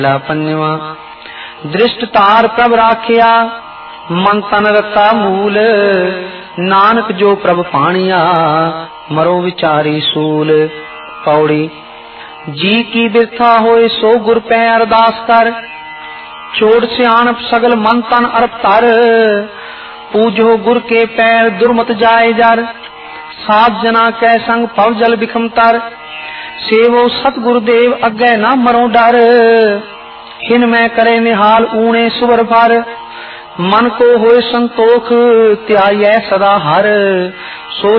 पंजवा दृष्ट तार प्रभ राखिया मन तन रता मूल नानक जो प्रभ पानिया मरो विचारी सूल। पौड़ी जी की बिरथा होए सो गुर पै अरदास कर छोड़ सियाणप सगल मन तन अरप तर पूजो गुर के पैर दुर्मत जाए जर सात जना कै संग पव जल बिखम तर सेवो सत गुरुदेव अग्गै न मरो डर हिन में करे निहाल ऊणे सुवर भर मन को होए संतोख त्याये सदा हर सो